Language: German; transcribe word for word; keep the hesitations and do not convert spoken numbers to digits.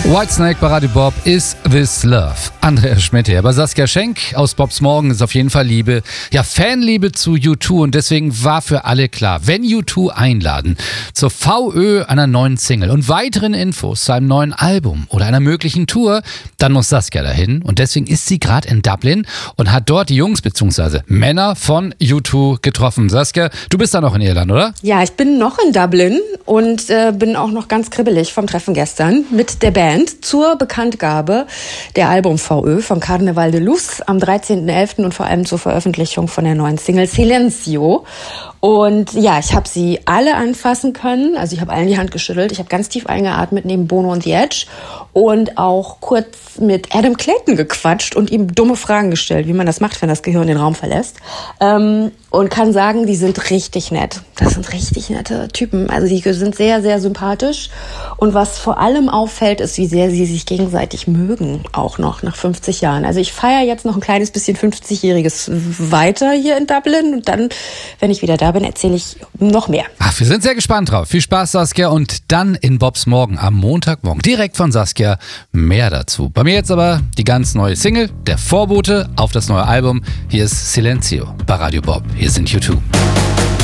Whitesnake bei Radio Bob, Is This Love? Andreas Schmidt hier. Bei Saskia Schenk aus Bobs Morgen ist auf jeden Fall Liebe, ja Fanliebe zu U zwei, und deswegen war für alle klar, wenn U zwei einladen zur V Ö einer neuen Single und weiteren Infos zu einem neuen Album oder einer möglichen Tour, dann muss Saskia dahin, und deswegen ist sie gerade in Dublin und hat dort die Jungs bzw. Männer von U zwei getroffen. Saskia, du bist da noch in Irland, oder? Ja, ich bin noch in Dublin und äh, bin auch noch ganz kribbelig vom Treffen gestern mit der Band zur Bekanntgabe der Album-V Ö von Carnaval de Luz am dreizehnten elften und vor allem zur Veröffentlichung von der neuen Single Silencio. Und ja, ich habe sie alle anfassen können, also ich habe allen die Hand geschüttelt, ich habe ganz tief eingeatmet neben Bono und The Edge und auch kurz mit Adam Clayton gequatscht und ihm dumme Fragen gestellt, wie man das macht, wenn das Gehirn den Raum verlässt. Ähm, und kann sagen, die sind richtig nett. Das sind richtig nette Typen. Also die sind sehr, sehr sympathisch. Und was vor allem auffällt, ist, wie sehr sie sich gegenseitig mögen, auch noch nach fünfzig Jahren. Also ich feiere jetzt noch ein kleines bisschen fünfzigjähriges weiter hier in Dublin. Und dann, wenn ich wieder da bin, erzähle ich noch mehr. Ach, wir sind sehr gespannt drauf. Viel Spaß, Saskia. Und dann in Bobs Morgen am Montagmorgen direkt von Saskia mehr dazu. Bei mir jetzt aber die ganz neue Single, der Vorbote auf das neue Album. Hier ist Silencio bei Radio Bob. Hier sind U zwei.